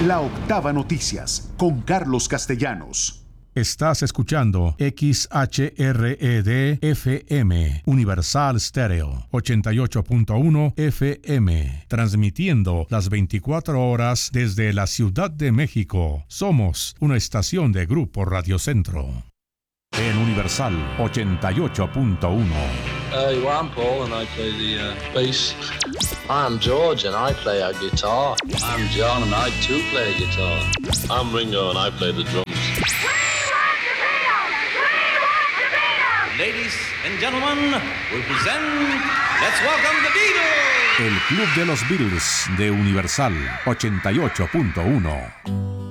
La Octava Noticias, con Carlos Castellanos. Estás escuchando XHRED-FM, Universal Stereo, 88.1 FM, transmitiendo las 24 horas desde la Ciudad de México. Somos una estación de Grupo Radio Centro. En Universal 88.1. Well, I'm Paul and I play the bass. I'm George and I play a guitar. I'm John and I too play a guitar. I'm Ringo and I play the drums. Ladies and gentlemen, we present, let's welcome the Beatles. El Club de los Beatles de Universal 88.1.